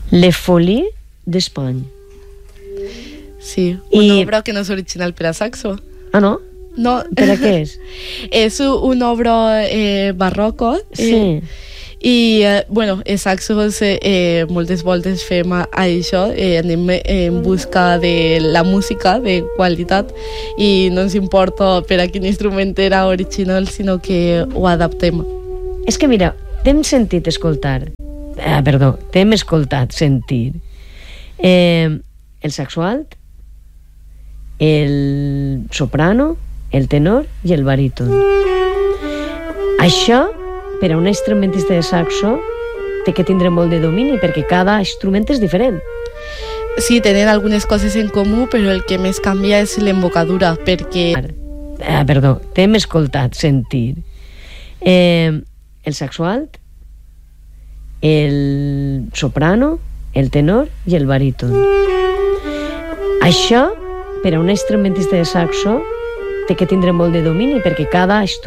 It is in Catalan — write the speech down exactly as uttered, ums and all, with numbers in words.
Le Folies d'Espanya. Sí, una I... obra que no és original per a saxo. Ah, no? No. Per a què és? És una obra eh, barroca. Eh, sí. I, eh, bueno, els saxos eh, moltes voltes fem a, a això, eh, anem en busca de la música de qualitat i no ens importa per a quin instrument era original, sinó que ho adaptem. És que mira, t'hem sentit escoltar, ah, perdó, t'hem escoltat sentir eh, el saxo alt, el soprano, el tenor i el baríton. Això, per a un instrumentista de saxo, té que tindre molt de domini, perquè cada instrument és diferent. Sí, tenen algunes coses en comú, però el que més canvia és l'embocadura, perquè... Ah, perdó, t'hem escoltat sentir eh, el saxo alt, el soprano, el tenor i el baríton. Això, per a un instrumentista de saxo, té que tindre molt de domini, perquè cada